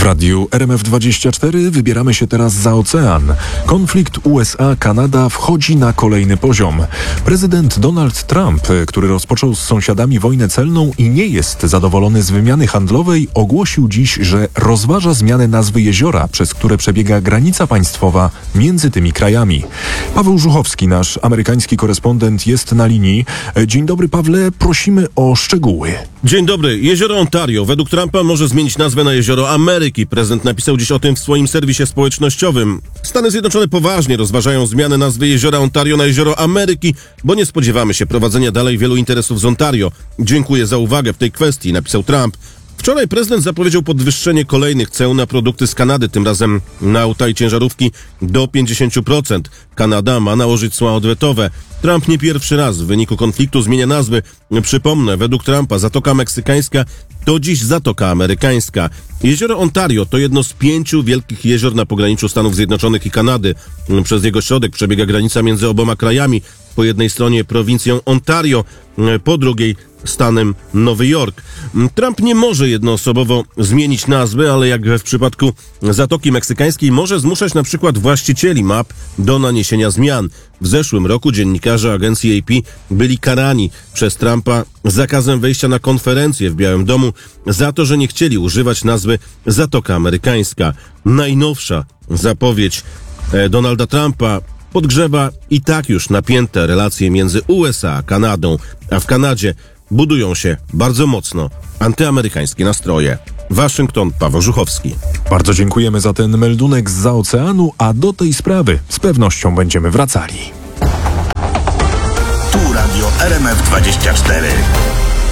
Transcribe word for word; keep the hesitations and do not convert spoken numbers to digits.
radiu R M F dwadzieścia cztery wybieramy się teraz za ocean. Konflikt U S A-Kanada wchodzi na kolejny poziom. Prezydent Donald Trump, który rozpoczął z sąsiadami wojnę celną i nie jest zadowolony z wymiany handlowej, ogłosił dziś, że rozważa zmianę nazwy jeziora, przez które przebiega granica państwowa między tymi krajami. Paweł Żuchowski, nasz amerykański korespondent, jest na linii. Dzień dobry, Pawle, prosimy o szczegóły. Dzień dobry. Jezioro Ontario według Trumpa może zmienić nazwę na Jezioro Ameryki. Prezydent napisał dziś o tym w swoim serwisie społecznościowym. Stany Zjednoczone poważnie rozważają zmianę nazwy Jeziora Ontario na Jezioro Ameryki, bo nie spodziewamy się prowadzenia dalej wielu interesów z Ontario. Dziękuję za uwagę w tej kwestii, napisał Trump. Wczoraj prezydent zapowiedział podwyższenie kolejnych ceł na produkty z Kanady, tym razem na auta i ciężarówki do pięćdziesiąt procent. Kanada ma nałożyć cła odwetowe. Trump nie pierwszy raz w wyniku konfliktu zmienia nazwy. Przypomnę, według Trumpa Zatoka Meksykańska to dziś Zatoka Amerykańska. Jezioro Ontario to jedno z pięciu wielkich jezior na pograniczu Stanów Zjednoczonych i Kanady. Przez jego środek przebiega granica między oboma krajami. Po jednej stronie prowincją Ontario, po drugiej stanem Nowy Jork. Trump nie może jednoosobowo zmienić nazwy, ale jak w przypadku Zatoki Meksykańskiej może zmuszać na przykład właścicieli map do naniesienia zmian. W zeszłym roku dziennikarze agencji A P byli karani przez Trumpa zakazem wejścia na konferencję w Białym Domu za to, że nie chcieli używać nazwy Zatoka Amerykańska. Najnowsza zapowiedź Donalda Trumpa podgrzewa i tak już napięte relacje między U S A a Kanadą, a w Kanadzie budują się bardzo mocno antyamerykańskie nastroje. Waszyngton, Paweł Żuchowski. Bardzo dziękujemy za ten meldunek zza oceanu, a do tej sprawy z pewnością będziemy wracali. Tu Radio R M F dwadzieścia cztery.